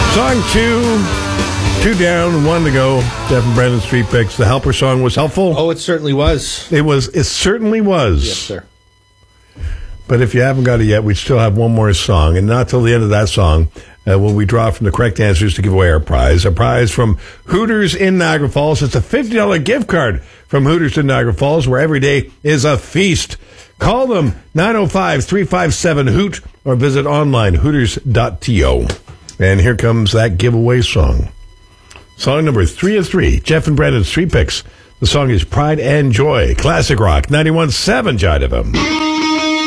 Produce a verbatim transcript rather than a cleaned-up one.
Song two, two down, one to go. Jeff and Brandon Street Picks. The Helper song was helpful. Oh, it certainly was. It was. It certainly was. Yes, sir. But if you haven't got it yet, we still have one more song, and not till the end of that song uh, will we draw from the correct answers to give away our prize. A prize from Hooters in Niagara Falls. It's a fifty dollars gift card from Hooters in Niagara Falls, where every day is a feast. Call them nine oh five, three five seven, hoot or visit online hooters dot to. And here comes that giveaway song. Song number three of three. Jeff and Brandon Street Picks. The song is Pride and Joy. Classic Rock ninety-one point seven Jive F M.